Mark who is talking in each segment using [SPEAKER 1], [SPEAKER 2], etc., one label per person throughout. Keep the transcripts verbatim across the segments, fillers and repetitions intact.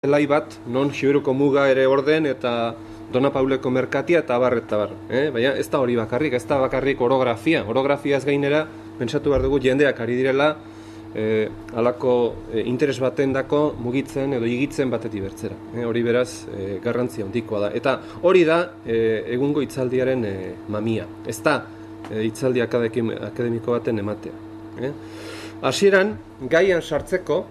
[SPEAKER 1] zelai bat, non Xiberuko muga ere orden eta Dona Pauleko merkatia eta abar eta bar. Eh? Baina ez da hori bakarrik, ez da bakarrik orografia. Orografiaz gainera, pentsatu behar dugu jendeak ari direla eh, alako eh, interes baten dako mugitzen edo higitzen batetik bertzera. Eh? Hori beraz eh, garrantzia handikoa da. Eta hori da eh, egungo hitzaldiaren eh, mamia. Ez da eh, hitzaldi akademiko baten ematea. Eh? Hasieran, gaian sartzeko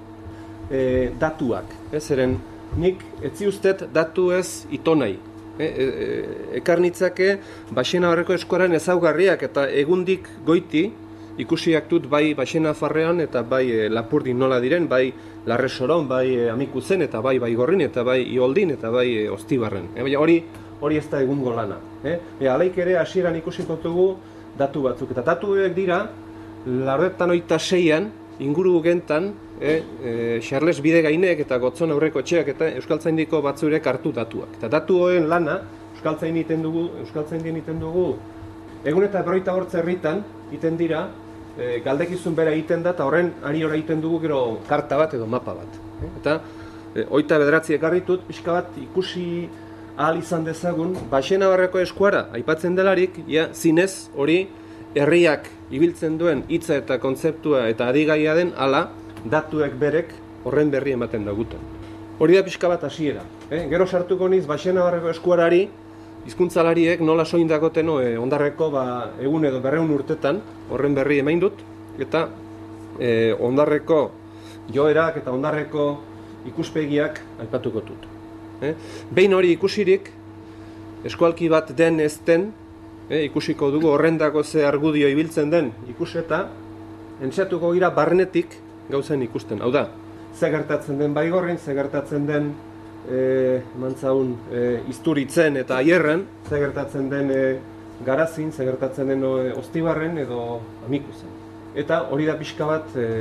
[SPEAKER 1] E, datuak, ez zeren nik etzi ustet datu ez ito nahi. E, e, ekarnitzake Baxenabarreko eskuaran ezaugarriak eta egundik goiti ikusiak dut bai Baxenafarrean eta bai e, Lapurdin nola diren, bai Larresoron, bai e, Amikuzen eta bai Baigorrin eta bai Ioldin eta bai e, Ostibarren. E, hori hori ez da egungo lana. E? E, alaik ere hasieran ikusiko dugu datu batzuk. Eta datuek dira, laurogeita hogeita seian inguru gentan, e, e, Charles Bidegainek eta Gotzon aurreko etxeak eta Euskaltzaindiko batzurek hartu datuak. Eta datuoen lana, Euskaltzain egiten dugu, Euskaltzain egiten dugu, egun eta berroita hortz herritan egiten dira, e, galdekizun bera egiten da, eta horren ari ora egiten dugu gero karta bat edo mapa bat. E, eta e, oita bederatzi ekarritut, pixka bat ikusi ahal izan dezagun, Baxenabarreko eskuara aipatzen delarik, ja, zinez hori herriak ibiltzen duen hitza eta kontzeptua eta adigaia den ala datuek berek horren berri ematen daguten. Hori da pixka bat hasiera. Eh? Gero sartuko niz Baxenabarreko eskuarari hizkuntzalariek nola soin dagoteno eh, ondarreko ba, egun edo berreun urtetan horren berri emain dut eta eh, ondarreko joerak eta ondarreko ikuspegiak aipatuko dut. Eh? Behin hori ikusirik eskualki bat den ez den E, ikusiko dugu horrendako ze argudio ibiltzen den ikuseta, entxatuko gira barnetik gauzen ikusten. Hau da, ze gertatzen den Baigorrin, ze gertatzen den e, mantzaun e, Izturitzen eta Aierren, ze gertatzen den e, Garazin, ze gertatzen den e, Ostibarren edo Amikuzen. Eta hori da pixka bat e,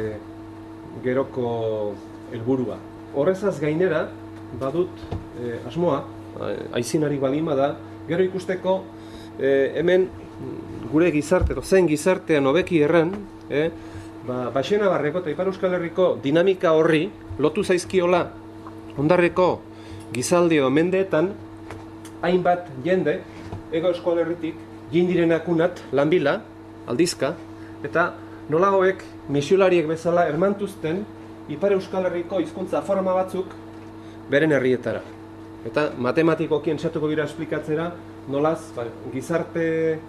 [SPEAKER 1] geroko helburua. Horrezaz gainera, badut e, asmoa, aizinari balima da, gero ikusteko E, hemen gure gizarte, edo zen gizartean hobeki erran, e, ba, Baxenabarreko eta Ipar Euskal Herriko dinamika horri lotu zaizkiola ondarreko gizaldi edo mendeetan hainbat jende Ego Euskal Herritik jindirenakunat lanbila, aldizka, eta nolagoek misiolariek bezala ermantuzten Ipar Euskal Herriko hizkuntza forma batzuk beren herrietara. Eta matematikoki entzatuko gira esplikatzera, nolaz, ba, gizarte,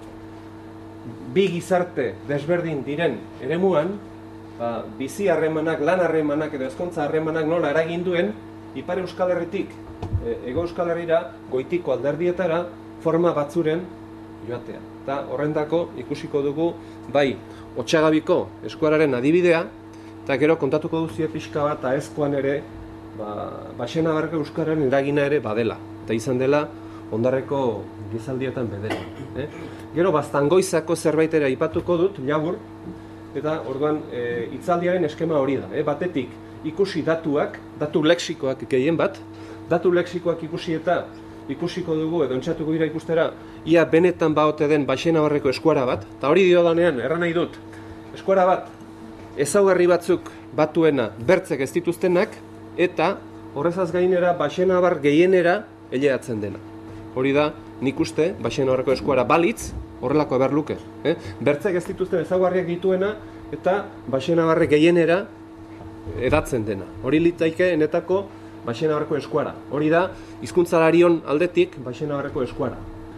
[SPEAKER 1] bi gizarte desberdin diren eremuan, ba, bizi harremanak, lan harremanak edo ezkontza harremanak nola eragin duen, Ipar Euskal Herritik, e, Ego Euskal Herrira, goitiko alderdietara, forma batzuren joatea. Eta horrendako ikusiko dugu, bai, Otsagabiko eskuararen adibidea, eta gero kontatuko duzie pixka bat aezkoan ere, ba, Baxenabarreko euskararen eragina ere badela, eta izan dela ondarreko gizaldietan bedera. Eh? Gero Baztangoizako zerbait ere aipatuko dut, labur, eta orduan e, hitzaldiaren eskema hori da. Eh? Batetik ikusi datuak, datu lexikoak gehien bat, datu lexikoak ikusi eta ikusiko dugu edo entzatuko dira ikustera, ia benetan baote den Baxenabarreko eskuara bat, eta hori dio danean, erran nahi dut, eskuara bat, ezaugarri batzuk batuena bertzek ez dituztenak, eta horrezaz gainera Baxenabar gehienera eleatzen dena. Hori da, nik uste, Baxenabarreko eskuara balitz, horrelako eber luke. Eh? Bertzek ez dituzten ezaugarriak dituena, eta Baxenabarre gehienera edatzen dena. Hori litzaike enetako Baxenabarreko eskuara. Hori da, hizkuntzalarion aldetik Baxenabarreko eskuara.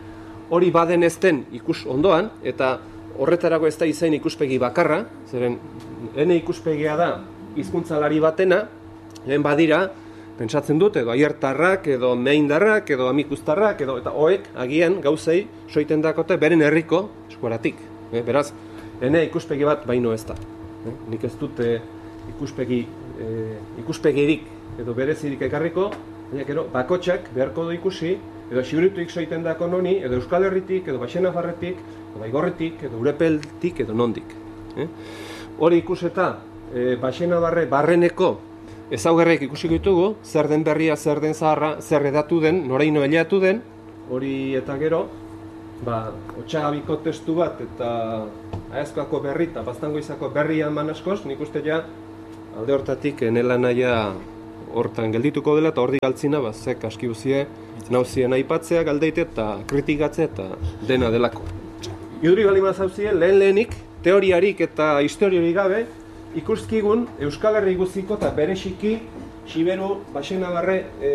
[SPEAKER 1] Hori baden ez den ikus ondoan, eta horretarako ez da izain ikuspegi bakarra, zeren ene ikuspegia da hizkuntzalari batena, lehen badira, pentsatzen dut, edo aiertarrak, edo meindarrak, edo amikustarrak, edo eta hoek agian gauzei soiten dakote beren herriko eskuaratik. Eh, beraz, ene ikuspegi bat baino ez da. Eh, nik ez dut eh, ikuspegi, eh, ikuspegirik edo berezirik ekarriko, baina gero bakotxak beharko du ikusi, edo Xiberutik soiten dako noni, edo Euskal Herritik, edo Baxenafarretik, edo Baigorritik, edo Urepeltik, edo nondik. Eh? Hori ikuseta, eh, Baxenabarre barreneko ezaugarriak ikusiko ditugu, zer den berria, zer den zaharra, zer edatu den, noraino eleatu den, hori eta gero, ba, Otsagabiko testu bat eta Aezkoako berri eta Baztangoizako berria eman askoz, nik uste ja alde hortatik nela naia hortan geldituko dela, eta hortik galtzina, ba, zek aski uzie, nauzien aipatzea, galdeite, eta kritikatzea, eta dena delako. Iduri bali mazauzie, lehen lehenik, teoriarik eta historiorik gabe, ikuskizkigun Euskal Herri guztiko eta bereziki Siberu, Baxenabarre e,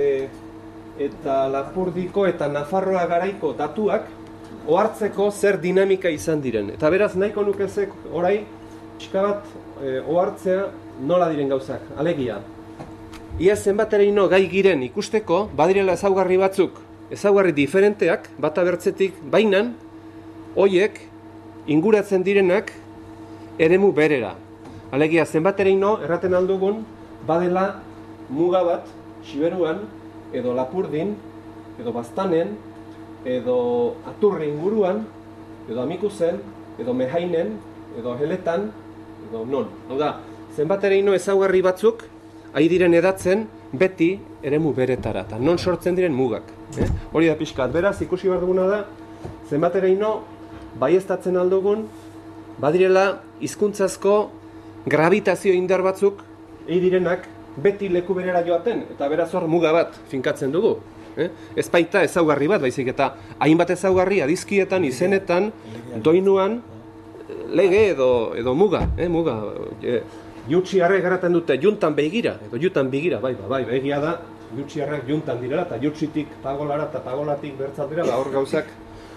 [SPEAKER 1] eta Lapurdiko eta Nafarroa garaiko datuak ohartzeko zer dinamika izan diren. Eta beraz nahiko nukezek orai pixka bat e, ohartzea nola diren gauzak, alegia. Ia zenbatereino gai giren ikusteko, badirela ezaugarri batzuk, ezaugarri diferenteak, bata bertzetik, bainan, hoiek inguratzen direnak eremu berera. Alegia, zenbatereino erraten aldugun, badela muga bat, Siberuan, edo Lapurdin, edo Baztanen, edo Aturri inguruan, edo Amikuzen, edo Mehainen, edo Heletan, edo non. Hau da, zenbatereino ezaugarri batzuk, ari diren edatzen, beti eremu beretara, eta non sortzen diren mugak. Eh? Hori da pixkat, beraz, ikusi behar duguna da, zenbatereino baieztatzen aldugun, badirela hizkuntzazko gravitazio indar batzuk egin direnak beti leku berera joaten, eta beraz hor muga bat finkatzen dugu. Eh? Ez baita ezaugarri bat, baizik eta hainbat ezaugarri adizkietan, izenetan, doinuan, lege edo, edo muga. Eh? muga. E, Jutsiarrek garaten dute juntan begira, edo jutan begira, bai, bai, egia da, jutsiarrek juntan direla, eta jutsitik pagolara eta pagolatik bertzaldera, ba, hor gauzak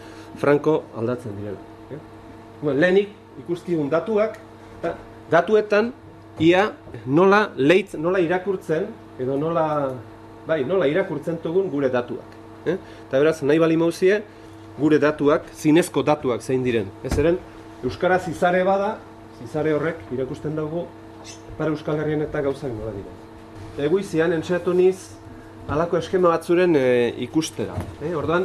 [SPEAKER 1] franko aldatzen direla. Eh? Bueno, lehenik ikuskigun datuak, eta datuetan ia nola leitz, nola irakurtzen, edo nola, bai, nola irakurtzen dugun gure datuak. Eh? Eta beraz, nahi bali mauzie, gure datuak, zinezko datuak zein diren. Ez eren, Euskara zizare bada, zizare horrek irakusten dugu, para Euskal Herrien eta gauzak nola dira. Eguizian, entxeatu niz, halako eskema batzuren e, ikustera. Eh? Orduan,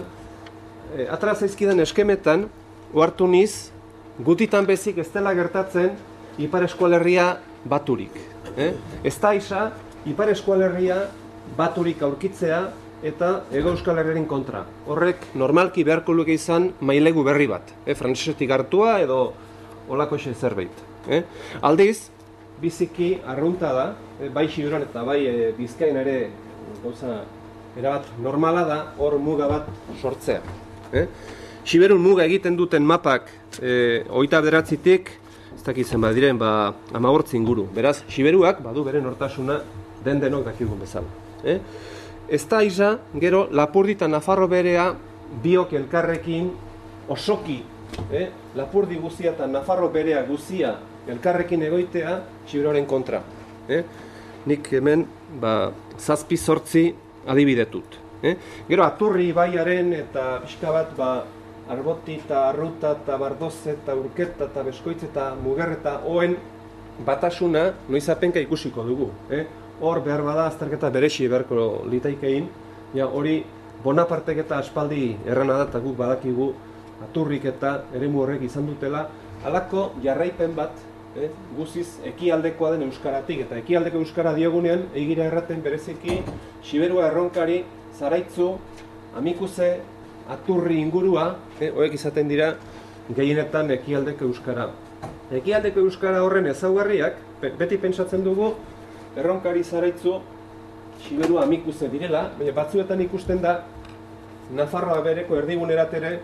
[SPEAKER 1] e, atara zaizkidan eskemetan, ohartu niz, gutitan bezik ez dela gertatzen Ipar Eskualerria baturik. Eh? Ez da isa, Ipar Eskualerria baturik aurkitzea eta Hego Euskal Herriaren kontra. Horrek normalki beharko luke izan mailegu berri bat. Eh? Frantsesetik hartua edo olako xe zerbait. Eh? Aldiz, biziki arrunta da, eh? bai Siberuan eta bai eh, Bizkaian ere gauza erabat normala da hor muga bat sortzea. Eh? Siberun muga egiten duten mapak eh, hogeita bederatzitik, ez dakitzen badiren, ba, hamabortzi inguru. Beraz, Siberuak badu bere nortasuna den denok dakigun bezala. Eh? Ez da isa, gero, Lapurdi eta Nafarro berea biok elkarrekin osoki, eh? Lapurdi guzia eta Nafarro berea guzia elkarrekin egoitea Siberuaren kontra. Eh? Nik hemen ba, zazpi zortzi adibidetut. Eh? Gero, Aturri ibaiaren eta pixka bat ba, Arboti eta Arruta eta Bardoze eta Urketa eta Beskoitz eta Mugerre eta Oen batasuna noizapenka ikusiko dugu. Eh? Hor behar bada azterketa beresi beharko litaikein, ja, hori Bonapartek eta aspaldi errana da eta guk badakigu Aturrik eta eremu horrek izan dutela, halako jarraipen bat, eh? guziz ekialdekoa den euskaratik, eta ekialdeko euskara diogunean egira erraten bereziki Siberua erronkari, Zaraitzu, Amikuze, Aturri ingurua, eh, hoek izaten dira gehienetan ekialdeko euskara. Ekialdeko euskara horren ezaugarriak, beti pentsatzen dugu, erronkari Zaraitzu, Siberua Amikuze direla, baina batzuetan ikusten da, Nafarroa bereko erdigunerat ere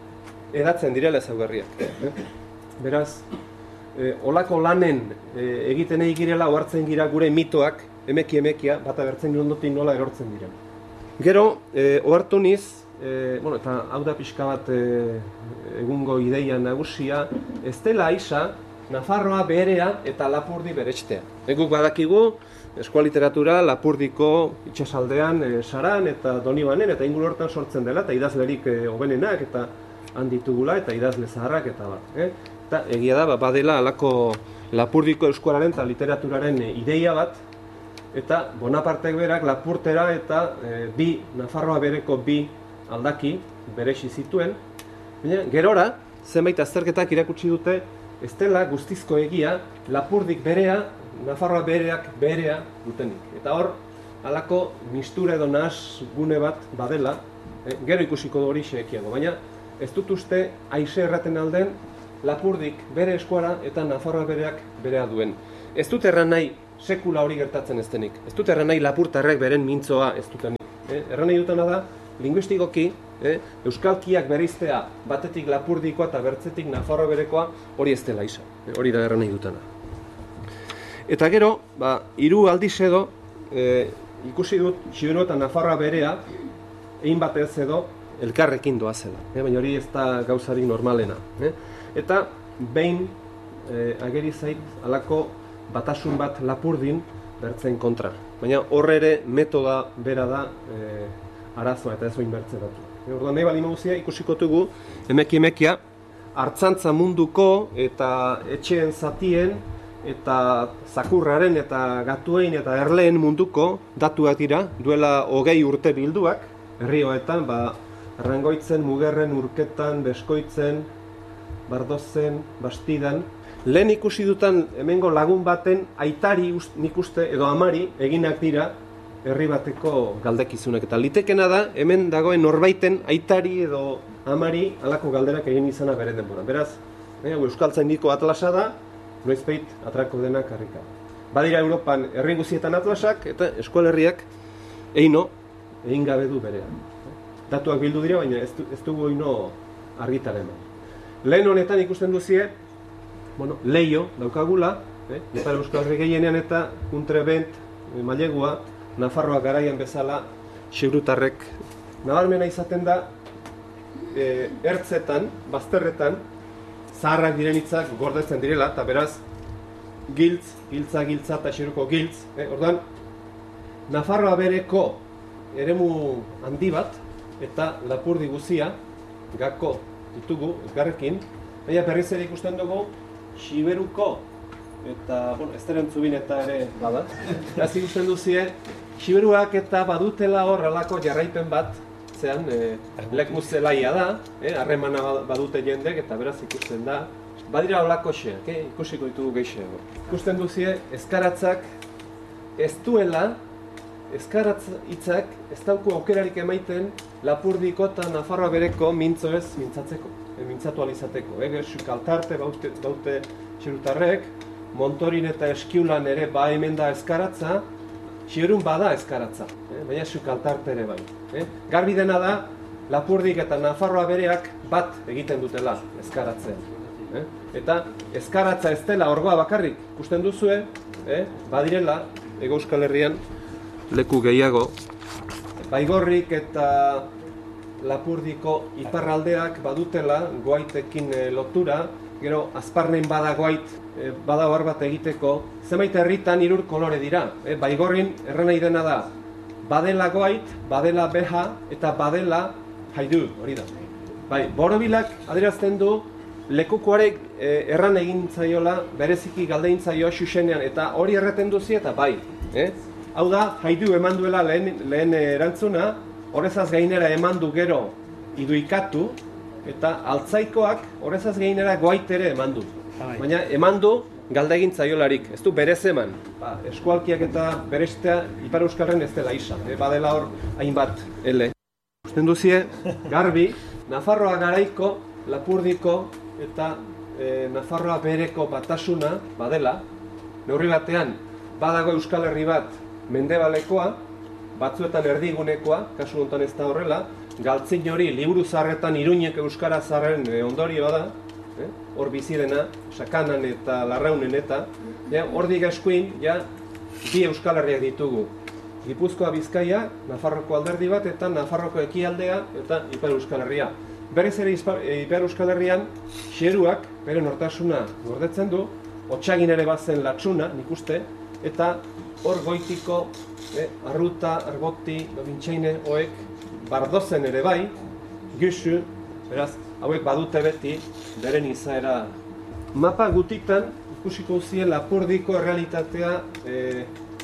[SPEAKER 1] edatzen direla ezaugarriak. Eh? Beraz, eh, olako lanen eh, egiten egirela ohartzen gira gure mitoak, emeki emekia, bata bertzen ondotik nola erortzen diren. Gero, eh, ohartu niz, E, bueno, eta hau da pixka bat e, egungo ideia nagusia, ez dela isa Nafarroa berea eta Lapurdi beretztea. Eguk badakigu, eskualiteratura Lapurdiko itxasaldean e, Saran eta Donibanen eta inguru hortan sortzen dela, eta idazlerik e, hobenenak eta handitugula eta idazle zaharrak eta bat. Eh? Eta egia da, badela halako Lapurdiko euskararen eta literaturaren e, ideia bat, eta Bonapartek berak Lapurtera eta e, bi, Nafarroa bereko bi aldaki beresi zituen, baina gerora zenbait azterketak irakutsi dute ez dela guztizko egia Lapurdik berea, Nafarroa bereak berea dutenik. Eta hor, halako mistura edo nahas gune bat badela, eh, gero ikusiko hori xekiago, baina ez dut uste aize erraten alden Lapurdik bere eskuara eta Nafarroa bereak berea duen. Ez dut erran nahi sekula hori gertatzen ez denik. Ez dut erran nahi lapurtarrek beren mintzoa ez dutenik. Eh? Erran nahi dutena da, linguistikoki, eh? euskalkiak bereiztea batetik Lapurdikoa eta bertzetik Nafarroa berekoa hori ez dela izan. Eh? Hori da erran nahi dutena. Eta gero, ba, hiru aldiz edo, eh, ikusi dut Xiberua eta Nafarroa berea, egin batez edo, elkarrekin doazela. Eh? Baina hori ez da gauzarik normalena. Eh? Eta behin eh, ageri zait alako batasun bat Lapurdin bertzen kontra. Baina horre ere metoda bera da eh, arazoa eta ez oin bertze datu. E, Orduan nahi bali maguzia ikusiko dugu emeki emekia hartzantza munduko eta etxeen zatien eta zakurraren eta gatuein eta erleen munduko datuak dira duela hogei urte bilduak herrioetan, ba, Arrangoitzen, Mugerren, Urketan, Beskoitzen, Bardozen, Bastidan. Lehen ikusi dutan hemengo lagun baten aitari nik uste edo amari eginak dira herri bateko galdekizunak. Eta litekena da hemen dagoen norbaiten aitari edo amari halako galderak egin izana bere denboran. Beraz, eh, euskaltzaindiko atlasa da, noizbait atrako denak harrika. Badira Europan herri guztietan atlasak eta eskualerriak eino egin gabe du berean. Datuak bildu dira, baina ez, du, ez dugu eino argitaren. Lehen honetan ikusten duzie, bueno, leio daukagula, eh? Ipar Euskal Herri gehienean eta Kuntrebent, eh, Mailegua, Nafarroa garaian bezala Xiurutarrek. Nabarmena izaten da, eh, ertzetan, bazterretan, zaharrak diren hitzak gordetzen direla, eta beraz, giltz, giltza, giltza eta Xiuruko giltz. Eh? Ordan, Nafarroa bereko eremu handi bat, eta Lapurdi guzia, gako ditugu, elkarrekin, baina berriz ere ikusten dugu, Xiberuko, eta, bueno, ez deren zubin eta ere bada, ez ikusten duzie, Xiberuak eta badutela hor alako jarraipen bat, zean, e, leku zelaia da, harremana e, badute jendek, eta beraz ikusten da, badira holako xeak, eh? Ikusiko ditugu gehiago. Ikusten duzie, ezkaratzak ez duela, ezkaratz hitzak ez dauku aukerarik emaiten Lapurdiko eta Nafarroa bereko mintzo ez mintzatzeko, e, mintzatu alizateko. Eh? Sukaltarte baute, baute Xiurutarrek, Montorin eta Eskiulan ere ba hemen da ezkaratza, Xiberun bada ezkaratza, eh? Baina sukaltarte ere bai. Eh? Garbi dena da, Lapurdik eta Nafarroa bereak bat egiten dutela ezkaratzen. Eh? Eta ezkaratza ez dela orgoa bakarrik, ikusten duzue, eh? Badirela, Hego Euskal Herrian, leku gehiago. Baigorrik eta Lapurdiko iparraldeak badutela goaitekin e, lotura, gero azparnein bada goait, e, bada hor bat egiteko, zenbait herritan hirur kolore dira. E, Baigorrin erran nahi dena da, badela goait, badela beha eta badela haidu, hori da. Bai, Borobilak adierazten du lekukoarek e, erran egin zaiola, bereziki galdein zaioa xuxenean, eta hori erreten duzi eta bai. Eh? Hau da, haidu eman duela lehen, lehen erantzuna, horrezaz gainera eman du gero iduikatu, eta altzaikoak horrezaz gainera goaitere eman du. Baina eman du galdegin zaiolarik, ez du berez eman. Ba, eskualkiak eta berestea Ipar Euskarren ez dela isa, e, badela hor hainbat ele. Usten duzie, garbi, Nafarroa garaiko, Lapurdiko eta e, Nafarroa bereko batasuna badela, neurri batean, badago Euskal Herri bat mendebalekoa, batzuetan erdigunekoa, kasu honetan ez da horrela, galtzin hori liburu zaharretan Iruñek euskara zaharren e, ondorio bada, eh? Hor bizirena, Sakanan eta Larraunen eta, ja, hor digaskuin, ja, bi Euskal Herriak ditugu. Gipuzkoa Bizkaia, Nafarroko alderdi bat, eta Nafarroko ekialdea, eta Ipar Euskal Herria. Berriz ere Ipar Euskal Herrian, Xiberuak, bere nortasuna gordetzen du, Otsagin ere bazen Latsuna, nik uste, eta hor goitiko, eh, Arruta, Arboti, Dobintxeine, hoek, Bardozen ere bai, Guxu, beraz, hauek badute beti, beren izaera. Mapa gutitan, ikusiko zien Lapurdiko errealitatea eh,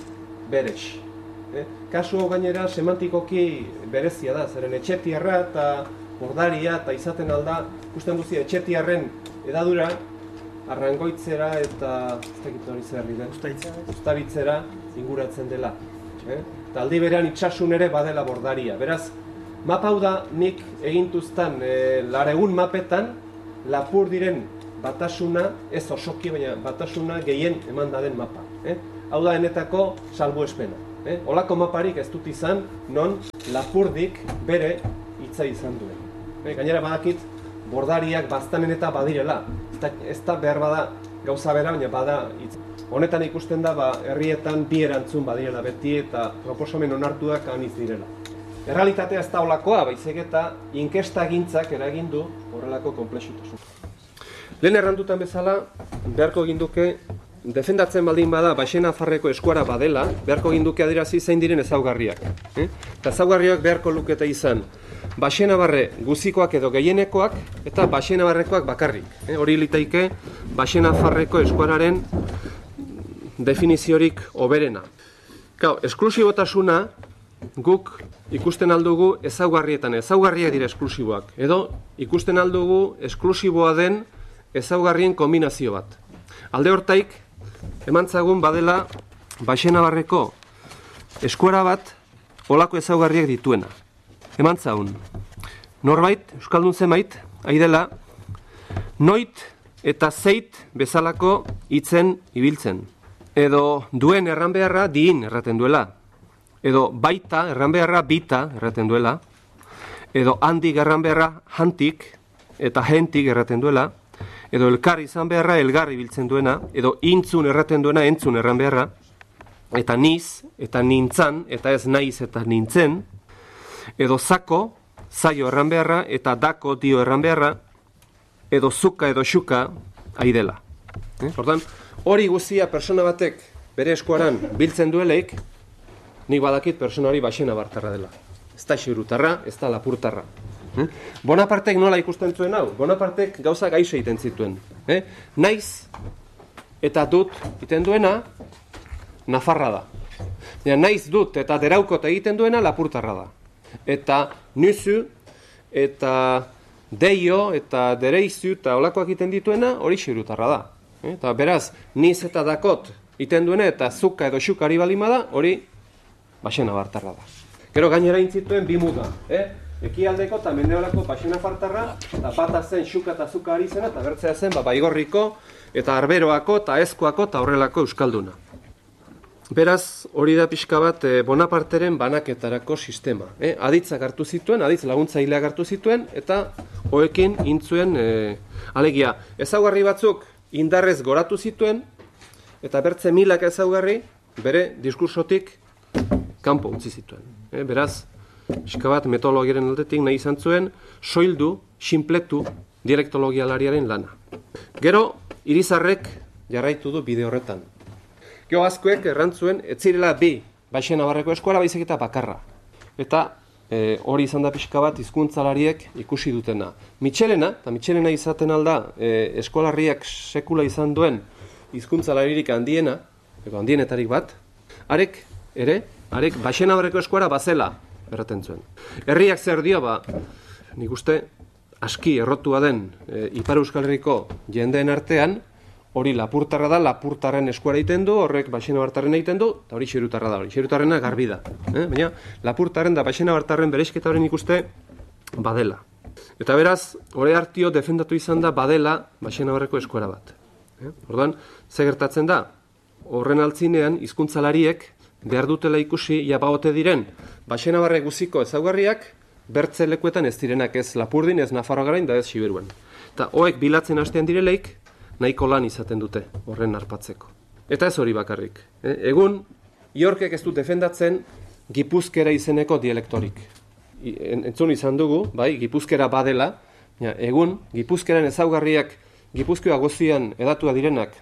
[SPEAKER 1] berex. Eh? Kasu hau gainera, semantikoki berezia da, zeren etxetiarra eta bordaria eta izaten alda, ikusten duzi etxetiarren edadura, Arrangoitzera eta ez dakit hori zer den, Uztabitzera inguratzen dela. Eh? Eta aldi berean itxasun ere badela bordaria. Beraz, mapa hau da nik egintuztan e, laregun mapetan Lapurdiren batasuna, ez osoki, baina batasuna gehien eman da den mapa. Eh? hau da enetako salbuespena. Eh? Olako maparik ez dut izan, non Lapurdik bere hitza izan duen. Eh? Gainera badakit, bordariak baztanen eta badirela. Ez da, ez da behar bada gauza bera, baina bada hitz. Honetan ikusten da, ba, herrietan bi erantzun badirela beti eta proposamen onartuak aniz direla. Errealitatea ez da olakoa, baizik eta inkesta gintzak eragin du horrelako konplexutasun. Lehen errandutan bezala, beharko ginduke, defendatzen baldin bada Baxenafarreko eskuara badela, beharko ginduke adirazi zein diren ezaugarriak. Eh? Eta ezaugarriak beharko lukete izan, Baxenabarre guzikoak edo gehienekoak eta Baxenabarrekoak bakarrik. Eh? Hori litaike Baxenafarreko eskuararen definiziorik oberena. Gau, esklusibotasuna guk ikusten aldugu ezaugarrietan, ezaugarriak dira esklusiboak, edo ikusten aldugu esklusiboa den ezaugarrien kombinazio bat. Alde hortaik, emantzagun badela Baxenabarreko eskuara bat olako ezaugarriak dituena. Emantzagun, norbait, euskaldun zenbait, aidela, noit eta zeit bezalako hitzen ibiltzen. Edo duen erran beharra diin erraten duela. Edo baita erran beharra bita erraten duela. Edo handik erran beharra hantik eta hentik erraten duela. Edo elkar izan beharra elgar ibiltzen duena. Edo intzun erraten duena entzun erran beharra. Eta niz eta nintzan eta ez naiz eta nintzen. Edo zako, zaio erran beharra eta dako dio erran beharra. Edo zuka edo xuka aidela. Eh? Ordan, hori guztia persona batek bere eskuaran biltzen dueleik, nik badakit persona hori Baxenabartarra dela. Ez da xirutarra, ez da lapurtarra. Eh? Bonapartek nola ikusten zuen hau? Bonapartek gauza gaixo egiten zituen. Eh? Naiz eta dut egiten duena Nafarra da. Ja, naiz dut eta deraukot egiten duena lapurtarra da. Eta nuzu eta deio eta dereizu eta olakoak egiten dituena hori xirutarra da. Eta beraz, niz eta dakot iten duene eta zuka edo xukari balima da, hori Baxenabartarra da. Gero gainera intzituen bi muga. Eh? Ekialdeko eta mendebaleko Baxenabartarra, eta bata zen xuka eta zuka ari zena, eta bertzea zen ba, Baigorriko eta Arberoako eta Ezkoako eta horrelako euskalduna. Beraz, hori da pixka bat eh, Bonaparteren banaketarako sistema. Eh? Aditzak hartu zituen, aditz laguntzaileak hartu zituen, eta hoekin intzuen eh, alegia. Ezaugarri batzuk indarrez goratu zituen, eta bertze milak ezaugarri bere diskursotik kanpo utzi zituen. E, beraz, pixka bat metodologiaren aldetik nahi izan zuen, soildu, sinpletu dialektologialariaren lana. Gero, Irizarrek jarraitu du bide horretan. Gero askoek errantzuen, ez zirela bi Baxenabarreko eskuara baizik eta bakarra. Eta e, hori izan da pixka bat hizkuntzalariek ikusi dutena. Mitxelena, eta Mitxelena izaten alda, e, eskolarriak sekula izan duen hizkuntzalaririk handiena, edo handienetarik bat, arek ere, arek Baxenabarreko eskuara bazela erraten zuen. Herriak zer dio, ba, nik uste, aski errotua den e, Ipar Euskal Herriko jendeen artean, hori lapurtarra da, lapurtarren eskuara egiten du, horrek Baxenabartarren egiten du, eta hori xirutarra da, hori xirutarrena garbi da. Eh? Baina, lapurtarren da Baxenabartarren berezketa horren ikuste badela. Eta beraz, hori hartio defendatu izan da badela Baxenabarreko eskuara bat. Eh? Orduan, ze gertatzen da, horren altzinean, hizkuntzalariek behar dutela ikusi, jabaote diren, Baxenabarre guziko ezaugarriak, bertze lekuetan ez direnak ez Lapurdin, ez Nafarroa garain, da ez Xiberuen. Eta hoek bilatzen hastean direleik, nahiko lan izaten dute horren arpatzeko. Eta ez hori bakarrik. Eh? Egun, Iorkek ez du defendatzen Gipuzkera izeneko dialektorik. Entzun izan dugu, bai, Gipuzkera badela, ja, egun, Gipuzkeran ezaugarriak Gipuzkoa guztian edatua direnak,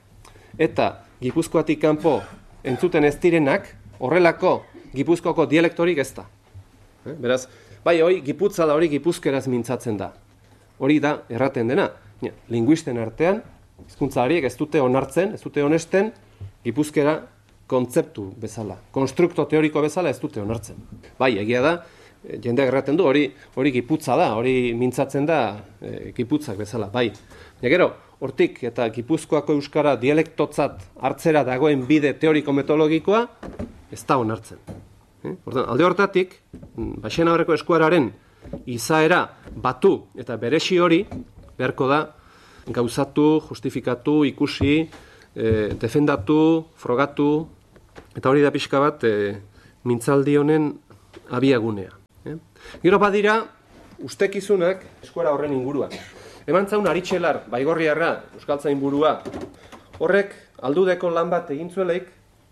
[SPEAKER 1] eta Gipuzkoatik kanpo entzuten ez direnak, horrelako Gipuzkoako dialektorik ez da. Eh? Beraz, bai, hori Giputza da hori Gipuzkeraz mintzatzen da. Hori da erraten dena. Ja, linguisten artean, hizkuntzalariek ez dute onartzen, ez dute onesten, Gipuzkera kontzeptu bezala, konstrukto teoriko bezala ez dute onartzen. Bai, egia da, jendeak erraten du, hori hori Giputza da, hori mintzatzen da e, Giputzak bezala, bai. Ja, gero, hortik eta Gipuzkoako euskara dialektotzat hartzera dagoen bide teoriko metodologikoa ez da onartzen. Eh? Ordan, alde hortatik, Baxenabarreko eskuararen izaera batu eta beresi hori beharko da gauzatu, justifikatu, ikusi, e, defendatu, frogatu Eta hori da pixka bat e, mintzaldi honen abiagunea. Eh? Gero badira, ustekizunak eskuara horren inguruan. Eman zaun Aritxelar, Baigorriarra, euskaltzain burua, horrek aldudeko lan bat egin zueleik,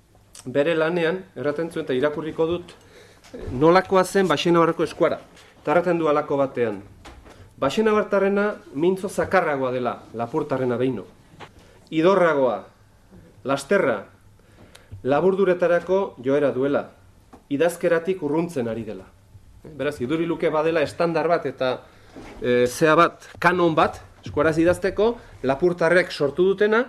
[SPEAKER 1] bere lanean, erraten zuen eta irakurriko dut, nolakoa zen Baxenabarreko eskuara. Eta erraten du alako batean. Baxenabartarrena mintzo zakarragoa dela, Lapurtarrena beino. Idorragoa, lasterra, laburduretarako joera duela, idazkeratik urruntzen ari dela. Beraz, iduri luke badela estandar bat eta e, zea bat, kanon bat, eskuaraz idazteko, Lapurtarrek sortu dutena,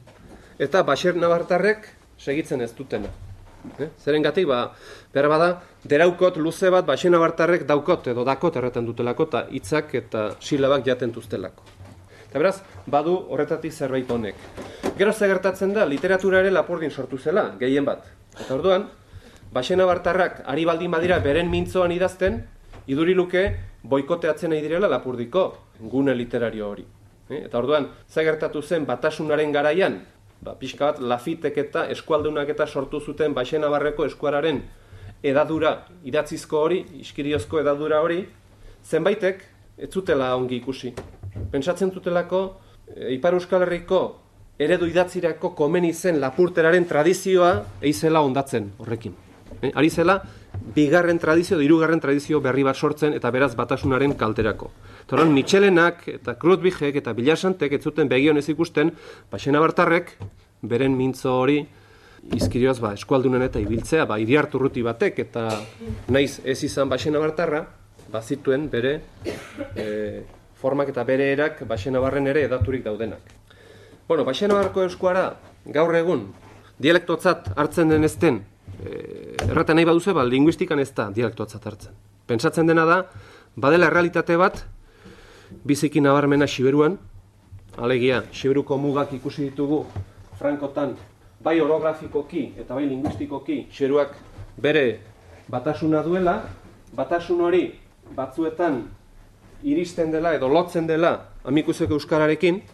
[SPEAKER 1] eta Baxenabartarrek segitzen ez dutena. Eh? Zerengatik, ba, behar bada, deraukot luze bat Baxenabartarrek daukot edo dakot erreten dutelako eta hitzak eta silabak jaten duztelako. Eta beraz, badu horretatik zerbait honek. Gero ze gertatzen da, literatura ere Lapurdin sortu zela, gehien bat. Eta orduan, Baxenabartarrak ari baldin badira beren mintzoan idazten, iduri luke boikoteatzen nahi direla Lapurdiko gune literario hori. Eh? Eta orduan, ze gertatu zen Batasunaren garaian, ba, pixka bat Lafitek eta eskualdunak eta sortu zuten Baxenabarreko eskuararen edadura idatzizko hori, iskiriozko edadura hori, zenbaitek ez zutela ongi ikusi. Pentsatzen zutelako, e, Ipar Euskal Herriko eredu idatzirako komeni zen Lapurteraren tradizioa eizela ondatzen horrekin. E, ari zela, bigarren tradizio, hirugarren tradizio berri bat sortzen eta beraz Batasunaren kalterako. Toran, Mitxelenak eta Krutbigek eta Bilasantek ez zuten begionez ikusten, Baxenabartarrek beren mintzo hori izkirioz ba, eskualdunen eta ibiltzea, ba, Iriarturruti batek eta naiz ez izan Baxenabartarra, bazituen bere e, formak eta bere erak Baxenabarren ere edaturik daudenak. Bueno, Baxenabarko eskuara gaur egun dialektotzat hartzen den ezten, e, erraten nahi baduze, ba, linguistikan ez da dialektotzat hartzen. Pentsatzen dena da, badela errealitate bat, biziki nabarmena Xiberuan, alegia, Xiberuko mugak ikusi ditugu Frankotan, bai orografikoki eta bai linguistikoki Xiberuak bere batasuna duela, batasun hori batzuetan iristen dela edo lotzen dela amikuseko euskararekin,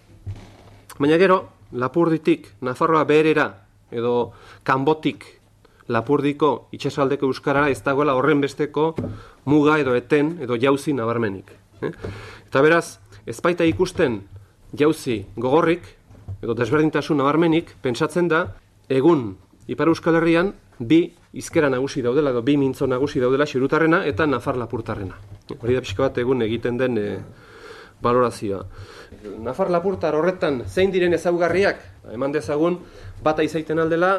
[SPEAKER 1] baina gero, Lapurditik, Nafarroa beherera edo Kanbotik Lapurdiko itsasaldeko euskarara ez dagoela horren besteko muga edo eten edo jauzi nabarmenik. Eh? Eta beraz, ez baita ikusten jauzi gogorrik edo desberdintasun nabarmenik, pentsatzen da, egun Ipar Euskal Herrian bi hizkera nagusi daudela, edo bi mintzo nagusi daudela Xirutarrena eta Nafar Lapurtarrena. Hori da pixka bat egun egiten den e, balorazioa. Nafar Lapurtar horretan zein diren ezaugarriak, eman dezagun, bata izaiten aldela,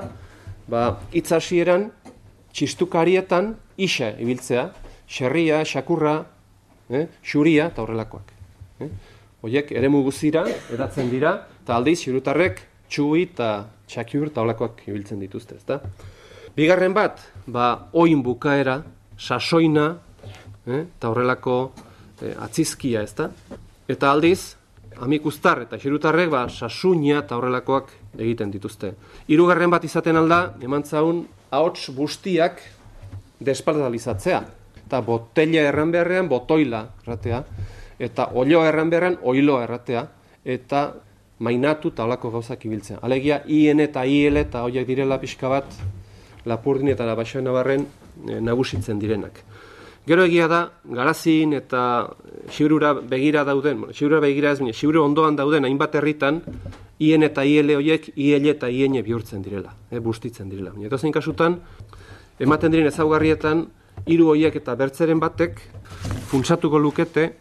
[SPEAKER 1] ba, hitz hasieran, txistukarietan, isa ibiltzea, xerria, xakurra, eh, xuria eta horrelakoak. Eh? Horiek eremu guzira, edatzen dira, eta aldiz, Xirutarrek, txui eta txakiur eta horrelakoak ibiltzen dituzte, ezta? Bigarren bat, ba, oin bukaera, sasoina, eh, eta horrelako eh, atzizkia, ezta? Eta aldiz, amikustar eta Xirutarrek, ba, sasuina eta horrelakoak egiten dituzte. Hirugarren bat izaten alda, eman zaun, ahots bustiak despaldalizatzea. Eta botella erran beharrean, botoila erratea, eta olioa erran beharrean, oiloa erratea, eta mainatu eta holako gauzak ibiltzea. Alegia, ien eta iel eta horiek direla pixka bat, Lapurdin eta Baxenabarren e, nagusitzen direnak. Gero egia da, Garazin eta Xibrura begira dauden, bueno, Xibrura begira ez, Xibru ondoan dauden hainbat herritan, ien eta iele horiek, iele eta iene bihurtzen direla, e, bustitzen direla. Eta zein kasutan, ematen diren ezaugarrietan, hiru horiek eta bertzeren batek, funtsatuko lukete,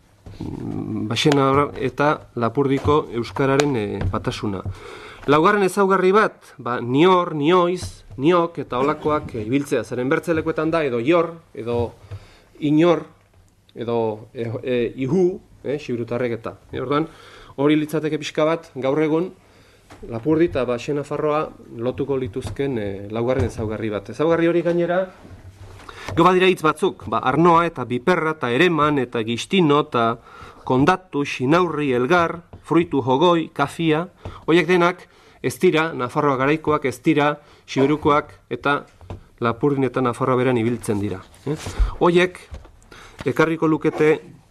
[SPEAKER 1] Baxenabar eta Lapurdiko euskararen e, batasuna. Laugarren ezaugarri bat, ba, nior, nioiz, niok eta olakoak e, ibiltzea. Zeren bertzelekuetan da, edo jor, edo inor, edo e, e, ihu, e, Xirutarrek eta. E, orduan, hori litzateke pixka bat, gaur egun, Lapurdi eta Baxenafarroa lotuko lituzken e, laugarren ezaugarri bat. Ezaugarri hori gainera, go badira hitz batzuk, ba, arnoa eta biperra eta ereman eta gistino eta kondatu, xinaurri, elgar, fruitu jogoi, kafia, horiek denak ez dira, Nafarroa garaikoak ez dira, Xiberukoak eta Lapurdin eta Nafarroa beran ibiltzen dira. Eh? Horiek ekarriko lukete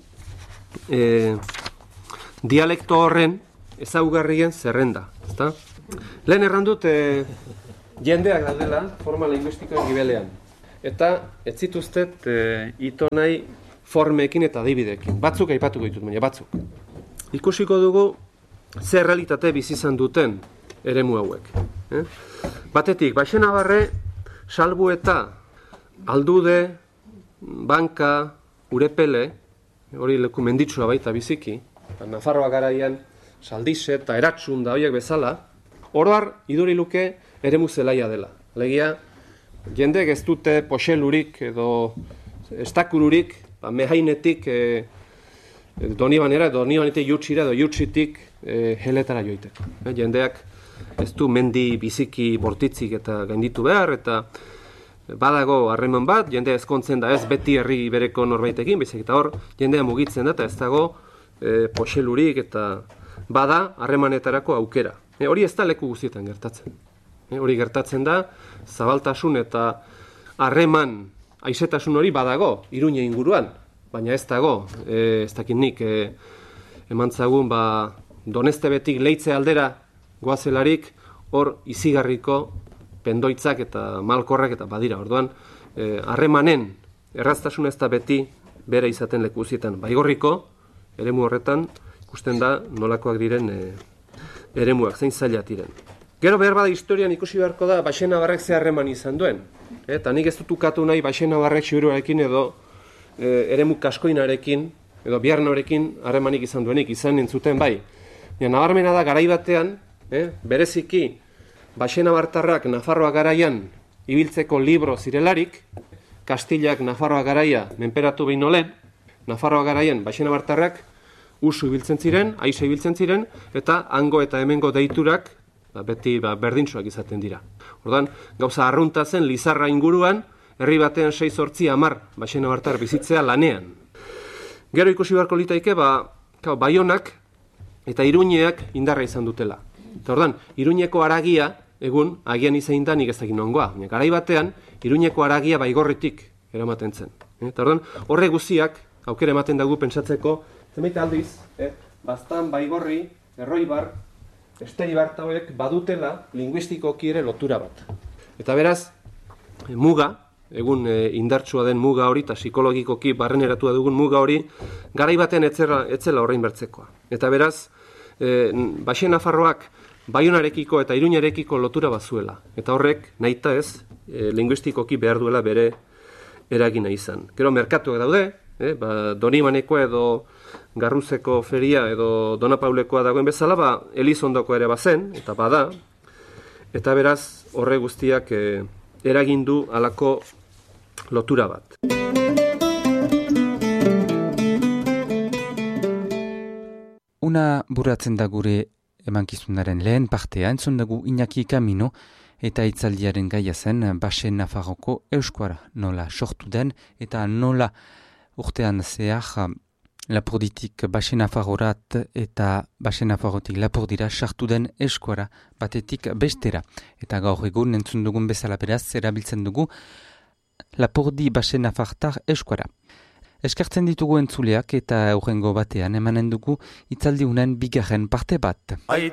[SPEAKER 1] eh, dialekto horren ezaugarrien zerrenda. Ezta? Lehen errandut, eh, jendeak daudela forma linguistikoen gibelean. Eta ez zituztet e, ito nahi formekin eta adibidekin. Batzuk aipatuko ditut, baina batzuk. Ikusiko dugu zer realitate bizi izan duten eremu hauek. Eh? Batetik, Baxenabarre, Salbu eta Aldude, Banka, Urepele, hori leku menditsua baita biziki, Nafarroa garaian Saldize eta Eratxun da horiek bezala, oroar iduri luke eremu zelaia dela. Legia, jendek ez dute poxelurik edo estakururik, ba, mehainetik e, Donibanera, Donibanetik jutxira edo jutxitik e, heletara joiteko. E, jendeak ez du mendi biziki bortitzik eta gainditu behar, eta badago harreman bat, jendea ezkontzen da ez beti herri bereko norbaitekin, bizik eta hor, jendea mugitzen da eta ez dago e, poxelurik eta bada harremanetarako aukera. E, hori ez da leku guztietan gertatzen. E, hori gertatzen da, zabaltasun eta harreman aizetasun hori badago, Iruñe inguruan, baina ez dago, e, ez dakit nik, e, emantzagun ba, Donestebetik leitze aldera goazelarik, hor izigarriko pendoitzak eta malkorrak eta badira. Orduan, harremanen e, erraztasun ez da beti bere izaten leku guztietan. Baigorriko, eremu horretan, ikusten da nolakoak diren e, eremuak, zein zailak diren. Gero behar bada historian ikusi beharko da Baxenabarrek ze harreman izan duen. Eta nik ez dut ukatu nahi Baxenabarrek Xiuruarekin edo e, eremu kaskoinarekin edo Biarnorekin harremanik izan duenik, izan entzuten bai. Ja, nabarmena da garai batean, eh, bereziki Baxenabartarrak Nafarroa garaian ibiltzeko libro zirelarik, Kastilak Nafarroa garaia menperatu behin olen, Nafarroa garaian Baxenabartarrak usu ibiltzen ziren, aize ibiltzen ziren, eta hango eta hemengo deiturak ba, beti ba, berdintsuak izaten dira. Orduan, gauza arrunta zen Lizarra inguruan, herri batean sei zortzi hamar Baxenabartar bizitzea lanean. Gero ikusi beharko litaike, ba, Baionak eta Iruñeak indarra izan dutela. Eta orduan, Iruñeko haragia, egun, agian izain da nik ez dakit nongoa. Garai batean, Iruñeko haragia Baigorritik eramaten zen. Eta orduan, horre guziak, aukera ematen dugu pentsatzeko, zenbait aldiz, eh, Baztan, Baigorri, Erroibar, Esteibar eta horiek badutela linguistikoki ere lotura bat. Eta beraz, muga, egun e, indartsua den muga hori, eta psikologikoki barreneratua dugun muga hori, garai batean etzera, etzela horrein bertzekoa. Eta beraz, e, Baxenafarroak Baionarekiko eta Iruñarekiko lotura bazuela. Eta horrek, nahita ez, e, linguistikoki behar duela bere eragina izan. Gero merkatuak daude, e, ba, Donibaneko edo Garruzeko feria edo Donapaulekoa dagoen bezala, ba, Elizondoko ere bazen, eta bada, eta beraz, horre guztiak e, eragindu halako lotura bat.
[SPEAKER 2] Una buratzen da gure emankizunaren lehen partea, entzun dugu Iñaki Kamino eta itzaldiaren gaia zen Baxenafarroko euskara, nola sortu den eta nola urtean zehar Lapurditik Baxenafarrorat eta Baxenafarrotik Lapurdira sartu den euskara batetik bestera. Eta gaur egun entzun dugun bezala beraz, erabiltzen dugu Lapurdi Baxenafartar euskara. Eskertzen ditugu entzuleak eta aurrengo batean emanen dugu itzaldi unen bigarren parte bat.